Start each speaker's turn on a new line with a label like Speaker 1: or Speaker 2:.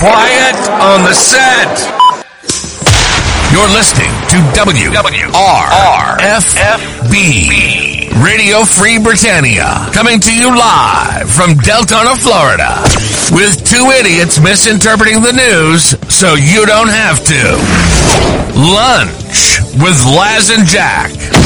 Speaker 1: Quiet on the set. You're listening to WRFB Radio Free Britannia, coming to you live from Deltona, Florida, with two idiots misinterpreting the news so you don't have to. Lunch with Laz and Jack.